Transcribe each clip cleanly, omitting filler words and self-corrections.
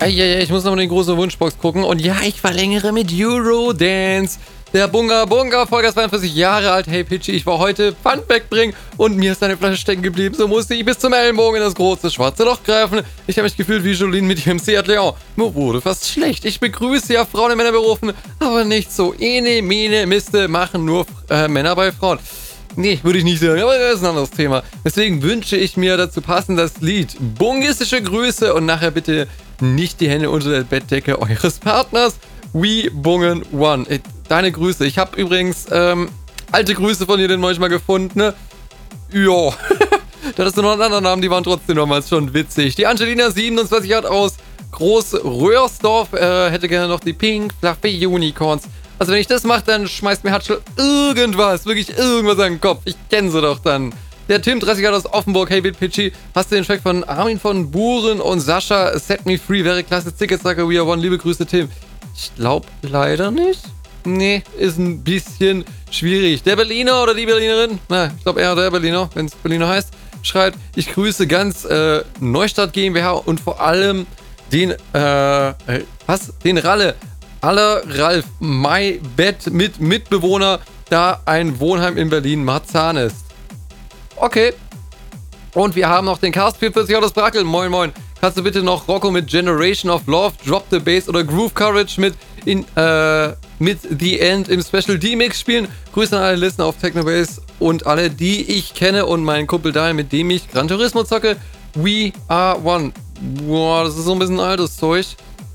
Ja, ich muss noch mal in die große Wunschbox gucken. Und ja, ich verlängere mit Eurodance. Der Bunga Bunga, Folge 42 Jahre alt. Hey Pitchy, ich war heute Pfand wegbringen und mir ist eine Flasche stecken geblieben. So musste ich bis zum Ellenbogen in das große schwarze Loch greifen. Ich habe mich gefühlt wie Jolene mit ihrem Seat Leon. Mir wurde fast schlecht. Ich begrüße ja Frauen in Männerberufen, aber nicht so. Ene, Mene, Miste machen nur Männer bei Frauen. Nee, würde ich nicht sagen, aber das ist ein anderes Thema. Deswegen wünsche ich mir dazu passend das Lied Bungistische Grüße und nachher bitte nicht die Hände unter der Bettdecke eures Partners. We Bungen One. Deine Grüße. Ich habe übrigens alte Grüße von dir den manchmal gefunden. Ne? Ja. Da hast du noch einen anderen Namen, die waren trotzdem damals schon witzig. Die Angelina 27 Jahre aus Groß-Röhrsdorf hätte gerne noch die Pink Fluffy Unicorns. Also wenn ich das mache, dann schmeißt mir Hatschel irgendwas, wirklich irgendwas an den Kopf. Ich kenne sie doch dann. Der Tim, 30 Jahre aus Offenburg, hey Bit Pitchy, hast du den Track von Armin von Buren und Sascha, Set Me Free, wäre klasse, Ticketsacker, We Are One, liebe Grüße Tim. Ich glaube leider nicht. Nee, ist ein bisschen schwierig. Der Berliner oder die Berlinerin, na, ich glaube eher der Berliner, wenn es Berliner heißt, schreibt, ich grüße ganz Neustadt GmbH und vor allem den, den Ralle. Aller Ralf, My Bett mit Mitbewohner, da ein Wohnheim in Berlin Marzahn ist. Okay. Und wir haben noch den Cast 44 aus Brackel. Moin, moin. Kannst du bitte noch Rocco mit Generation of Love, Drop the Bass oder Groove Courage mit The End im Special D-Mix spielen? Grüße an alle Listener auf Technobase und alle, die ich kenne und meinen Kumpel Daniel, mit dem ich Gran Turismo zocke. We Are One. Boah, das ist so ein bisschen altes Zeug.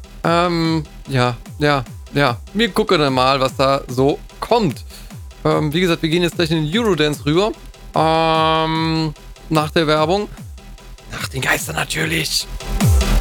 Ja. Wir gucken dann mal, was da so kommt. Wie gesagt, wir gehen jetzt gleich in den Eurodance rüber. Nach der Werbung. Nach den Geistern natürlich.